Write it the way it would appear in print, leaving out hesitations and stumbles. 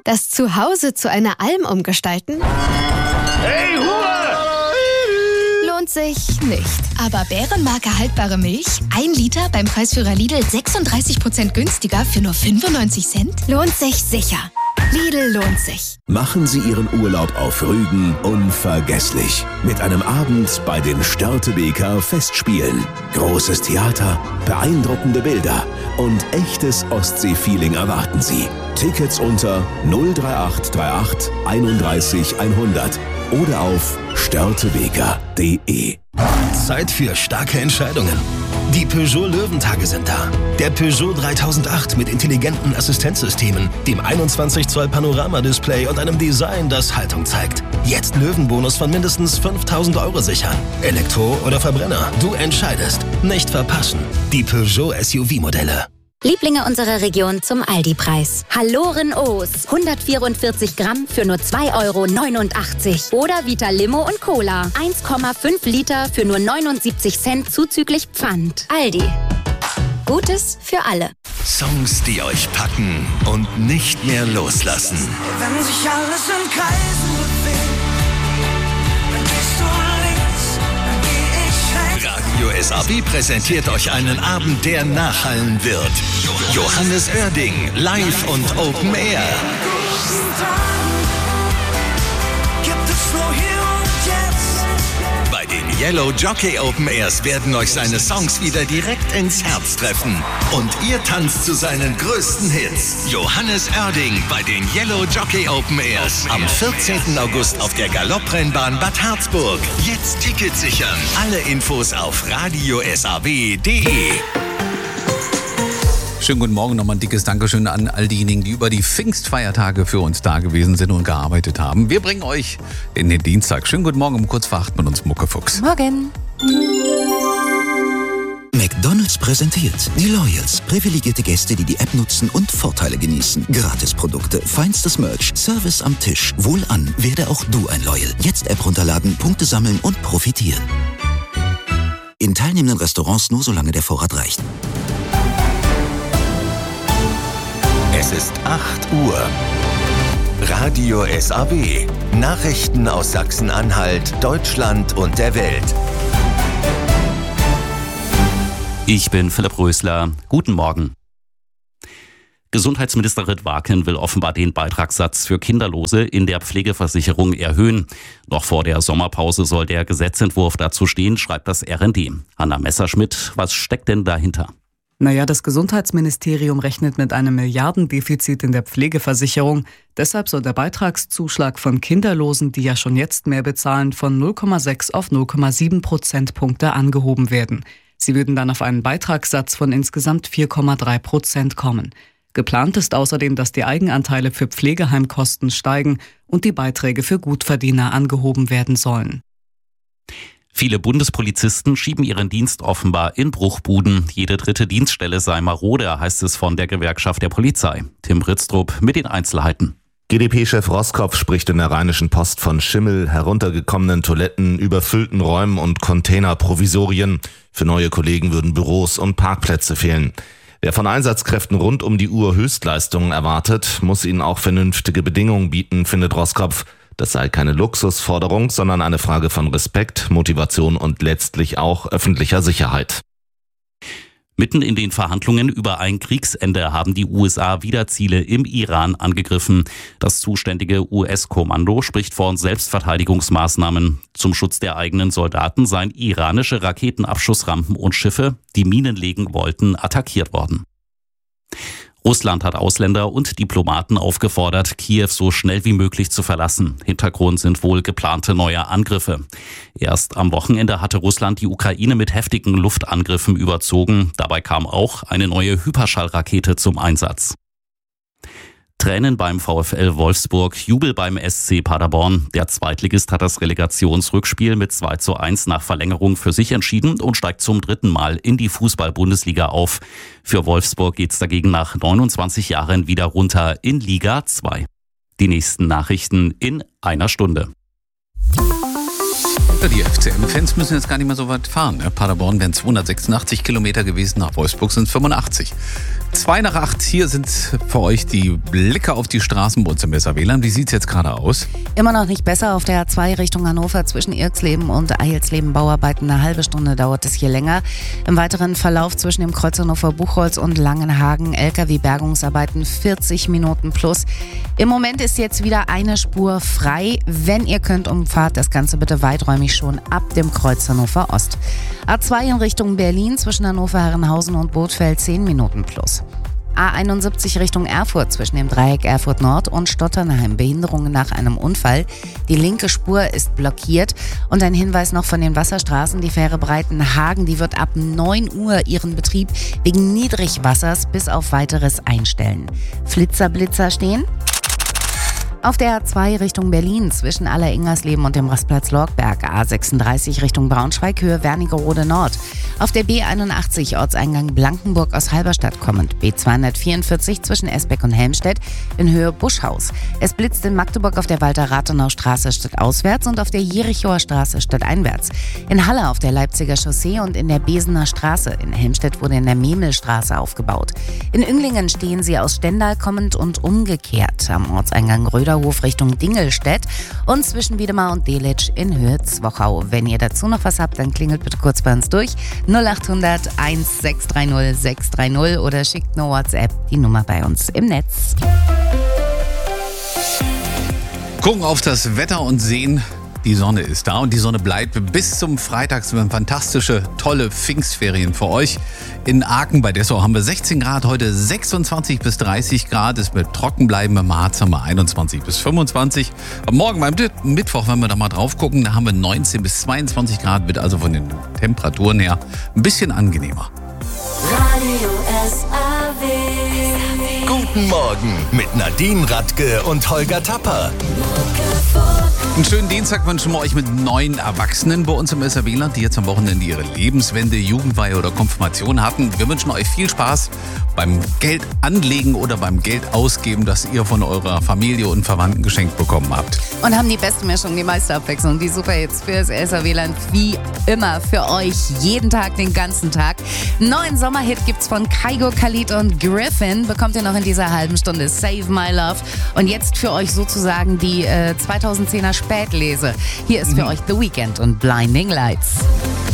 Das Zuhause zu einer Alm umgestalten? Hey, Ruhe! Lohnt sich nicht. Aber Bärenmarke haltbare Milch? 1 Liter beim Preisführer Lidl 36% günstiger für nur 95 Cent? Lohnt sich sicher. Lidl lohnt sich. Machen Sie Ihren Urlaub auf Rügen unvergesslich. Mit einem Abend bei den Störtebeker Festspielen. Großes Theater, beeindruckende Bilder und echtes Ostsee-Feeling erwarten Sie. Tickets unter 03838 31 100 oder auf störtebeker.de. Zeit für starke Entscheidungen. Die Peugeot Löwentage sind da. Der Peugeot 3008 mit intelligenten Assistenzsystemen, dem 21 Zoll Panoramadisplay und einem Design, das Haltung zeigt. Jetzt Löwenbonus von mindestens 5.000 € sichern. Elektro oder Verbrenner, du entscheidest. Nicht verpassen. Die Peugeot SUV-Modelle. Lieblinge unserer Region zum Aldi-Preis. Halloren O's. 144 Gramm für nur 2,89 €. Oder Vita Limo und Cola. 1,5 Liter für nur 79 Cent zuzüglich Pfand. Aldi. Gutes für alle. Songs, die euch packen und nicht mehr loslassen. Wenn sich alles in Kreisen bewegt, dann gehst du links, dann geh ich rechts. Radio SAB präsentiert euch einen Abend, der nachhallen wird. Johannes Oerding, live und Open Air. Gibt es nur hier und jetzt. Bei den Yellow Jockey Open Airs werden euch seine Songs wieder direkt ins Herz treffen. Und ihr tanzt zu seinen größten Hits. Johannes Oerding bei den Yellow Jockey Open Airs. Am 14. August auf der Galopprennbahn Bad Harzburg. Jetzt Tickets sichern. Alle Infos auf radiosab.de. Schönen guten Morgen, nochmal ein dickes Dankeschön an all diejenigen, die über die Pfingstfeiertage für uns da gewesen sind und gearbeitet haben. Wir bringen euch in den Dienstag. Schönen guten Morgen um kurz vor 8 mit uns Muckefuchs. Morgen. McDonald's präsentiert die Loyals. Privilegierte Gäste, die die App nutzen und Vorteile genießen. Gratisprodukte, feinstes Merch, Service am Tisch. Wohlan, werde auch du ein Loyal. Jetzt App runterladen, Punkte sammeln und profitieren. In teilnehmenden Restaurants nur solange der Vorrat reicht. Es ist 8 Uhr. Radio SAB. Nachrichten aus Sachsen-Anhalt, Deutschland und der Welt. Ich bin Philipp Rösler. Guten Morgen. Gesundheitsminister Ritt-Waken will offenbar den Beitragssatz für Kinderlose in der Pflegeversicherung erhöhen. Noch vor der Sommerpause soll der Gesetzentwurf dazu stehen, schreibt das RND. Hanna Messerschmidt, was steckt denn dahinter? Naja, das Gesundheitsministerium rechnet mit einem Milliardendefizit in der Pflegeversicherung. Deshalb soll der Beitragszuschlag von Kinderlosen, die ja schon jetzt mehr bezahlen, von 0,6 auf 0,7 Prozentpunkte angehoben werden. Sie würden dann auf einen Beitragssatz von insgesamt 4,3% kommen. Geplant ist außerdem, dass die Eigenanteile für Pflegeheimkosten steigen und die Beiträge für Gutverdiener angehoben werden sollen. Viele Bundespolizisten schieben ihren Dienst offenbar in Bruchbuden. Jede dritte Dienststelle sei marode, heißt es von der Gewerkschaft der Polizei. Tim Ritztrup mit den Einzelheiten. GdP-Chef Roskopf spricht in der Rheinischen Post von Schimmel, heruntergekommenen Toiletten, überfüllten Räumen und Containerprovisorien. Für neue Kollegen würden Büros und Parkplätze fehlen. Wer von Einsatzkräften rund um die Uhr Höchstleistungen erwartet, muss ihnen auch vernünftige Bedingungen bieten, findet Roskopf. Das sei keine Luxusforderung, sondern eine Frage von Respekt, Motivation und letztlich auch öffentlicher Sicherheit. Mitten in den Verhandlungen über ein Kriegsende haben die USA wieder Ziele im Iran angegriffen. Das zuständige US-Kommando spricht von Selbstverteidigungsmaßnahmen. Zum Schutz der eigenen Soldaten seien iranische Raketenabschussrampen und Schiffe, die Minen legen wollten, attackiert worden. Russland hat Ausländer und Diplomaten aufgefordert, Kiew so schnell wie möglich zu verlassen. Hintergrund sind wohl geplante neue Angriffe. Erst am Wochenende hatte Russland die Ukraine mit heftigen Luftangriffen überzogen. Dabei kam auch eine neue Hyperschallrakete zum Einsatz. Tränen beim VfL Wolfsburg, Jubel beim SC Paderborn. Der Zweitligist hat das Relegationsrückspiel mit 2:1 nach Verlängerung für sich entschieden und steigt zum 3. Mal in die Fußball-Bundesliga auf. Für Wolfsburg geht's dagegen nach 29 Jahren wieder runter in Liga 2. Die nächsten Nachrichten in einer Stunde. Ja, die FCM-Fans müssen jetzt gar nicht mehr so weit fahren. Ne? Paderborn wären 286 Kilometer gewesen, nach Wolfsburg sind es 85. 7:55, hier sind für euch die Blicke auf die Straßen bei uns im Weserwählern. Wie sieht es jetzt gerade aus? Immer noch nicht besser auf der A2 Richtung Hannover zwischen Irksleben und Eilsleben. Bauarbeiten, eine halbe Stunde dauert es hier länger. Im weiteren Verlauf zwischen dem Kreuz Hannover-Buchholz und Langenhagen LKW-Bergungsarbeiten 40 Minuten plus. Im Moment ist jetzt wieder eine Spur frei. Wenn ihr könnt, umfahrt das Ganze bitte weiträumig schon ab dem Kreuz Hannover Ost. A2 in Richtung Berlin zwischen Hannover-Herrenhausen und Bothfeld 10 Minuten plus. A71 Richtung Erfurt zwischen dem Dreieck Erfurt Nord und Stotternheim. Behinderungen nach einem Unfall. Die linke Spur ist blockiert. Und ein Hinweis noch von den Wasserstraßen. Die Fähre Breitenhagen, die wird ab 9 Uhr ihren Betrieb wegen Niedrigwassers bis auf weiteres einstellen. Blitzer stehen. Auf der A2 Richtung Berlin zwischen Aller-Ingersleben und dem Rastplatz Lorgberg. A36 Richtung Braunschweig, Höhe Wernigerode Nord. Auf der B81 Ortseingang Blankenburg aus Halberstadt kommend. B244 zwischen Esbeck und Helmstedt in Höhe Buschhaus. Es blitzt in Magdeburg auf der Walter-Rathenau-Straße stadtauswärts und auf der Jerichower Straße stadteinwärts. In Halle auf der Leipziger Chaussee und in der Besener Straße. In Helmstedt wurde in der Memelstraße aufgebaut. In Önglingen stehen sie aus Stendal kommend und umgekehrt. Am Ortseingang Röderhof Richtung Dingelstedt und zwischen Wiedemar und Delitzsch in Höhe Zwochau. Wenn ihr dazu noch was habt, dann klingelt bitte kurz bei uns durch. 0800 1630 630 oder schickt eine WhatsApp, die Nummer bei uns im Netz. Gucken auf das Wetter und sehen, die Sonne ist da und die Sonne bleibt bis zum Freitag. Es werden fantastische, tolle Pfingstferien für euch. In Aachen bei Dessau haben wir 16 Grad, heute 26 bis 30 Grad. Es wird trocken bleiben. Im Harz haben wir 21 bis 25. Und morgen beim Mittwoch, wenn wir da mal drauf gucken, da haben wir 19 bis 22 Grad. Wird also von den Temperaturen her ein bisschen angenehmer. Radio SAW. Guten Morgen mit Nadine Radke und Holger Tapper. Einen schönen Dienstag wünschen wir euch mit 9 Erwachsenen bei uns im Weserwählern, die jetzt am Wochenende ihre Lebenswende, Jugendweihe oder Konfirmation hatten. Wir wünschen euch viel Spaß beim Geld anlegen oder beim Geld ausgeben, das ihr von eurer Familie und Verwandten geschenkt bekommen habt. Und haben die beste Mischung, die meiste Abwechslung, die Superhits für das Weserwählern wie immer für euch jeden Tag, den ganzen Tag. Neuen Sommerhit gibt's von Kygo, Khalid und Griffin. Bekommt ihr noch in dieser halben Stunde Save My Love. Und jetzt für euch sozusagen die 2010er Spätlese. Hier ist für euch The Weeknd und Blinding Lights.